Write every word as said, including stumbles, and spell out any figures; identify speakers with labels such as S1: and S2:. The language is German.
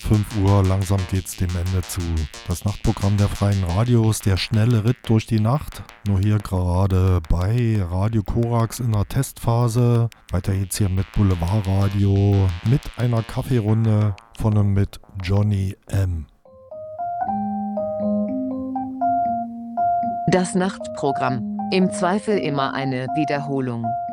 S1: fünf Uhr, langsam geht's dem Ende zu. Das Nachtprogramm der Freien Radios, der schnelle Ritt durch die Nacht. Nur hier gerade bei Radio Korax in der Testphase. Weiter geht's hier mit Boulevardradio, mit einer Kaffeerunde von und mit Johnny M.
S2: Das Nachtprogramm. Im Zweifel immer eine Wiederholung.